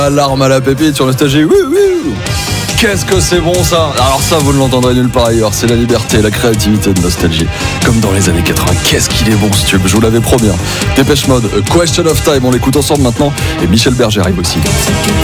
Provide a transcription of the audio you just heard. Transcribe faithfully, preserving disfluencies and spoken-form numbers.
L'arme à la pépite sur Nostalgie. Wouh, wouh. Qu'est-ce que c'est bon ça. Alors ça vous ne l'entendrez nulle part ailleurs. C'est la liberté, la créativité de Nostalgie. Comme dans les années quatre-vingts. Qu'est-ce qu'il est bon ce tube, je vous l'avais promis. Dépêche Mode, A Question of Time, on l'écoute ensemble maintenant. Et Michel Berger arrive aussi.